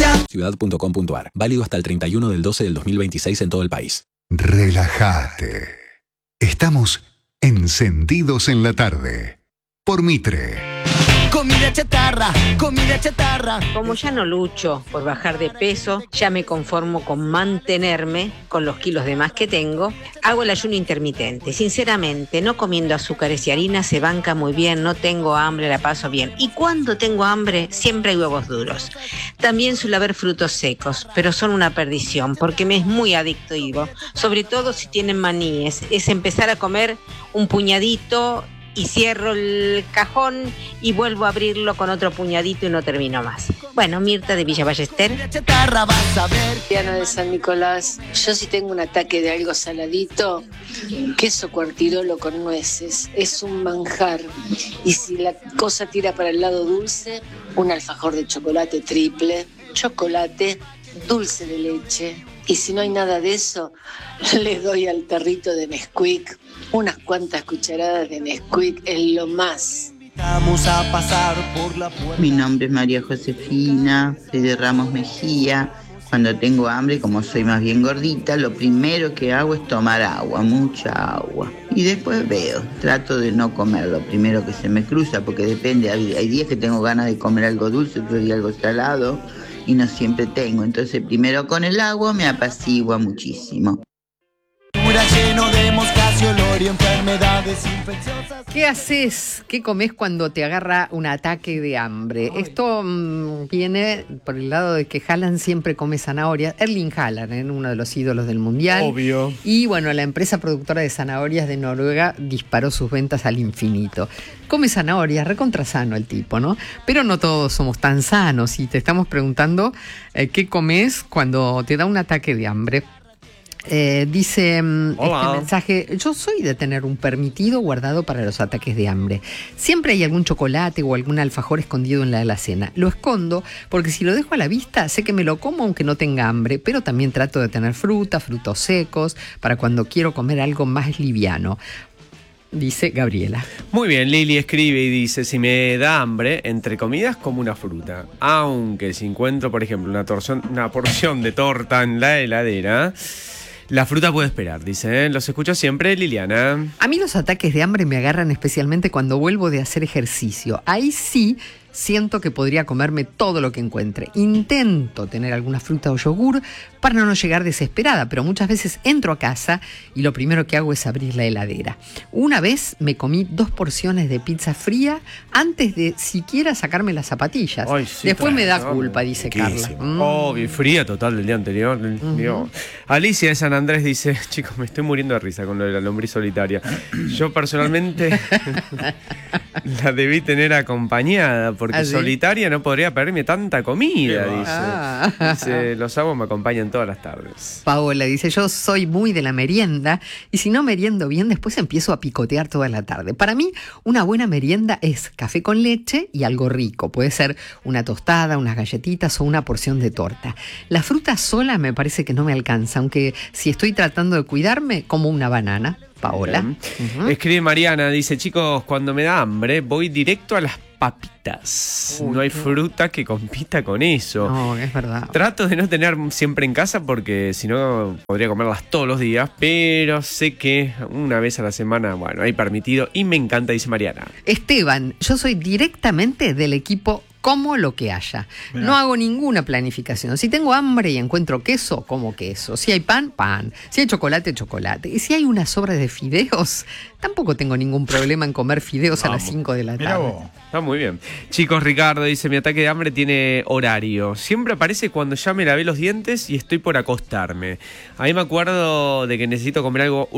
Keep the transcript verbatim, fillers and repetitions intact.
ciudad punto com punto ar. Válido hasta el treinta y uno del doce del dos mil veintiséis en todo el país. Relájate. Estamos encendidos en la tarde. Por Mitre. Comida chatarra, comida chatarra. Como ya no lucho por bajar de peso, ya me conformo con mantenerme con los kilos de más que tengo, hago el ayuno intermitente. Sinceramente, no comiendo azúcares y harinas se banca muy bien, no tengo hambre, la paso bien. Y cuando tengo hambre, siempre hay huevos duros. También suele haber frutos secos, pero son una perdición porque me es muy adictivo, sobre todo si tienen maníes. Es empezar a comer un puñadito y cierro el cajón y vuelvo a abrirlo con otro puñadito y no termino más. Bueno, Mirta de Villa Ballester. Diana de San Nicolás. Yo sí tengo un ataque de algo saladito, queso cuartirolo con nueces, es un manjar. Y si la cosa tira para el lado dulce, un alfajor de chocolate triple, chocolate, dulce de leche. Y si no hay nada de eso, le doy al tarrito de Nesquik. Unas cuantas cucharadas de Nesquik es lo más. Vamos a pasar por la puerta. Mi nombre es María Josefina, soy de Ramos Mejía. Cuando tengo hambre, como soy más bien gordita, lo primero que hago es tomar agua, mucha agua. Y después veo, trato de no comer lo primero que se me cruza, porque depende, hay, hay días que tengo ganas de comer algo dulce, otro día algo salado, y no siempre tengo. Entonces primero con el agua me apacigua muchísimo. Lleno de moscas y olor y enfermedades infecciosas. ¿Qué haces? ¿Qué comes cuando te agarra un ataque de hambre? Ay. Esto mmm, viene por el lado de que Haaland siempre come zanahorias. Erling Haaland, ¿eh? Uno de los ídolos del mundial. Obvio. Y bueno, la empresa productora de zanahorias de Noruega disparó sus ventas al infinito. Come zanahorias, recontra sano el tipo, ¿no? Pero no todos somos tan sanos y te estamos preguntando eh, ¿qué comes cuando te da un ataque de hambre? Eh, dice Hola. Este mensaje: yo soy de tener un permitido guardado para los ataques de hambre. Siempre hay algún chocolate o algún alfajor escondido en la alacena. Lo escondo porque si lo dejo a la vista sé que me lo como aunque no tenga hambre, pero también trato de tener fruta, frutos secos para cuando quiero comer algo más liviano. Dice Gabriela. Muy bien, Lili escribe y dice: si me da hambre, entre comidas como una fruta. Aunque si encuentro, por ejemplo, una, torsión, una porción de torta en la heladera, la fruta puede esperar, dice, ¿eh? Los escucho siempre, Liliana. A mí los ataques de hambre me agarran especialmente cuando vuelvo de hacer ejercicio. Ahí sí siento que podría comerme todo lo que encuentre. Intento tener alguna fruta o yogur para no llegar desesperada, pero muchas veces entro a casa y lo primero que hago es abrir la heladera. Una vez me comí dos porciones de pizza fría antes de siquiera sacarme las zapatillas. Ay, sí, Después me da culpa, dice Carla. Mm. Oh, fría total del día anterior. Uh-huh. Alicia de San Andrés dice: chicos, me estoy muriendo de risa con lo de la lombriz solitaria. Yo personalmente la debí tener acompañada, porque ¿Ah, sí? solitaria no podría pedirme tanta comida, dice. Ah. Dice, los sabos me acompañan todas las tardes. Paola dice: yo soy muy de la merienda y si no meriendo bien, después empiezo a picotear toda la tarde. Para mí, una buena merienda es café con leche y algo rico. Puede ser una tostada, unas galletitas o una porción de torta. La fruta sola me parece que no me alcanza, aunque si estoy tratando de cuidarme, como una banana. Paola. Uh-huh. Escribe Mariana, dice: chicos, cuando me da hambre, voy directo a las papitas. Uy, no hay fruta que compita con eso. No, es verdad. Trato de no tener siempre en casa porque si no podría comerlas todos los días, pero sé que una vez a la semana, bueno, hay permitido y me encanta, dice Mariana. Esteban, yo soy directamente del equipo como lo que haya. Mirá. No hago ninguna planificación. Si tengo hambre y encuentro queso, como queso. Si hay pan, pan. Si hay chocolate, chocolate. Y si hay una sobra de fideos, tampoco tengo ningún problema en comer fideos Vamos. a las cinco de la tarde. Está muy bien. Chicos, Ricardo dice: mi ataque de hambre tiene horario. Siempre aparece cuando ya me lavé los dientes y estoy por acostarme. Ahí me acuerdo de que necesito comer algo